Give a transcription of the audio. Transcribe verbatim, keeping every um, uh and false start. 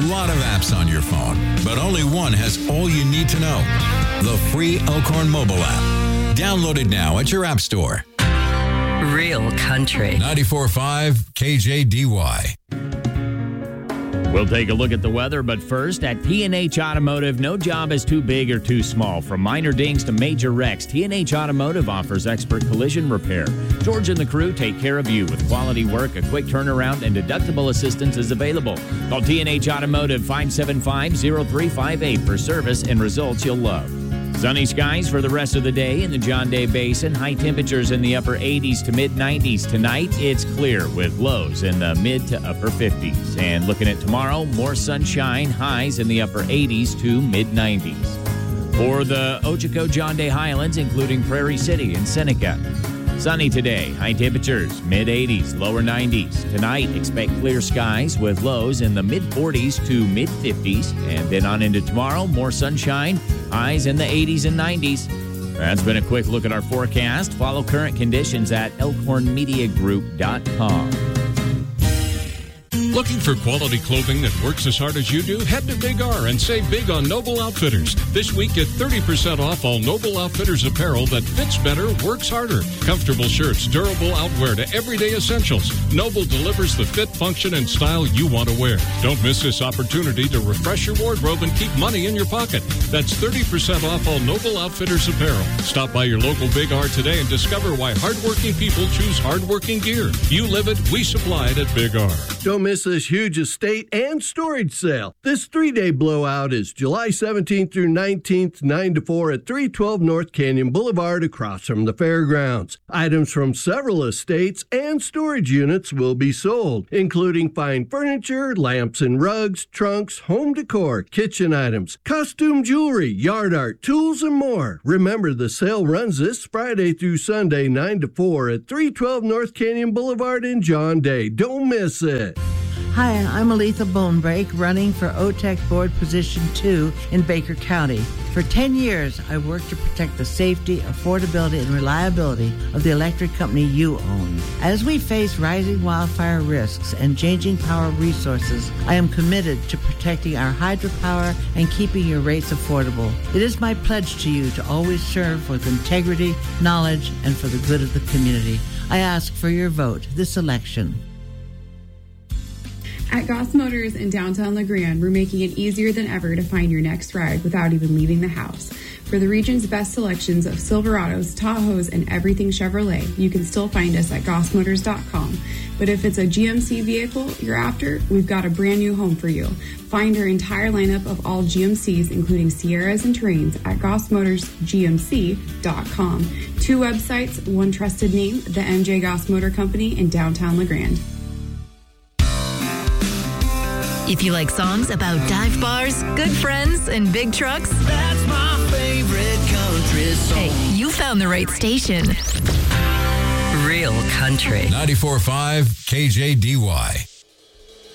lot of apps on your phone, but only one has all you need to know. The free Elkhorn mobile app. Download it now at your app store. Real country. ninety-four point five K J D Y. We'll take a look at the weather, but first, at P and H Automotive, no job is too big or too small. From minor dings to major wrecks, T and H Automotive offers expert collision repair. George and the crew take care of you with quality work, a quick turnaround, and deductible assistance is available. Call T and H Automotive five seven five, zero three five eight for service and results you'll love. Sunny skies for the rest of the day in the John Day Basin. High temperatures in the upper eighties to mid nineties. Tonight, it's clear with lows in the mid to upper fifties. And looking at tomorrow, more sunshine, highs in the upper eighties to mid nineties. For the Ochoco John Day Highlands, including Prairie City and Seneca. Sunny today, high temperatures, mid eighties, lower nineties. Tonight, expect clear skies with lows in the mid forties to mid fifties. And then on into tomorrow, more sunshine, highs in the eighties and nineties. That's been a quick look at our forecast. Follow current conditions at elkhorn media group dot com. Looking for quality clothing that works as hard as you do? Head to Big R and save big on Noble Outfitters. This week, get thirty percent off all Noble Outfitters apparel that fits better, works harder. Comfortable shirts, durable outwear to everyday essentials. Noble delivers the fit, function, and style you want to wear. Don't miss this opportunity to refresh your wardrobe and keep money in your pocket. That's thirty percent off all Noble Outfitters apparel. Stop by your local Big R today and discover why hardworking people choose hardworking gear. You live it, we supply it at Big R. Don't miss this huge estate and storage sale. This three-day blowout is July seventeenth through nineteenth, nine to four at three twelve North Canyon Boulevard across from the fairgrounds. Items from several estates and storage units will be sold, including fine furniture, lamps and rugs, trunks, home decor, kitchen items, costume jewelry, yard art, tools, and more. Remember, the sale runs this Friday through Sunday, nine to four at three twelve North Canyon Boulevard in John Day. Don't miss it. Hi, I'm Aletha Bonebreak, running for O T E C Board Position two in Baker County. For ten years, I've worked to protect the safety, affordability, and reliability of the electric company you own. As we face rising wildfire risks and changing power resources, I am committed to protecting our hydropower and keeping your rates affordable. It is my pledge to you to always serve with integrity, knowledge, and for the good of the community. I ask for your vote this election. At Goss Motors in downtown LeGrand, we're making it easier than ever to find your next ride without even leaving the house. For the region's best selections of Silverados, Tahoes, and everything Chevrolet, you can still find us at goss motors dot com. But if it's a G M C vehicle you're after, we've got a brand new home for you. Find our entire lineup of all G M Cs, including Sierras and Terrains, at goss motors g m c dot com. Two websites, one trusted name, the M J Goss Motor Company in downtown LeGrand. If you like songs about dive bars, good friends, and big trucks, that's my favorite country song. Hey, you found the right station. Real country. ninety-four point five K J D Y.